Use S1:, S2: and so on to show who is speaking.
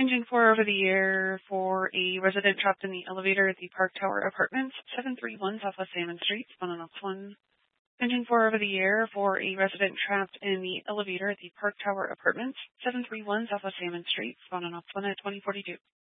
S1: Engine 4 over the air for a resident trapped in the elevator at the Park Tower Apartments, 731 Southwest Salmon Street, spawn on ops 1. Engine 4 over the air for a resident trapped in the elevator at the Park Tower Apartments, 731 Southwest Salmon Street, spawn on ops 1 at 2042.